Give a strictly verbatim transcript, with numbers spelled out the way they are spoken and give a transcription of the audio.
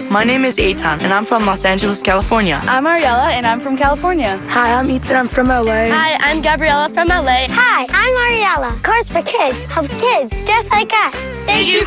My name is Eitan, and I'm from Los Angeles, California. I'm Ariella, and I'm from California. Hi, I'm Ethan. I'm from L A. Hi, I'm Gabriella from L A. Hi, I'm Ariella. Cars for Kids helps kids just like us. Thank you